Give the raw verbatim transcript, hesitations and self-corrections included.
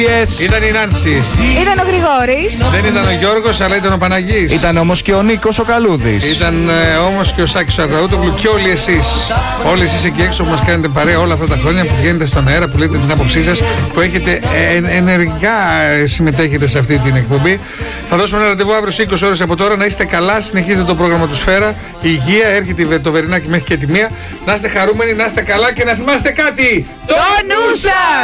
Yes. Ήταν η Νάνση. Ήταν ο Γρηγόρης. Δεν ήταν ο Γιώργος, αλλά ήταν ο Παναγής. Ήταν όμως και ο Νίκος ο Καλούδης. Ήταν ε, όμως και ο Σάκης ο Αρραούτογλου και όλοι εσείς. Όλοι εσείς εκεί έξω που μας κάνετε παρέα όλα αυτά τα χρόνια, που βγαίνετε στον αέρα, που λέτε την άποψή σας, που έχετε ε, ενεργά ε, συμμετέχετε σε αυτή την εκπομπή. Θα δώσουμε ένα ραντεβού αύριο στις είκοσι ώρες από τώρα. Να είστε καλά, συνεχίζετε το πρόγραμμα του Σφαίρα. Υγεία, έρχεται το Βερινάκι μέχρι και τη μία. Να είστε χαρούμενοι, να είστε καλά και να θυμάστε κάτι. Το νου σας!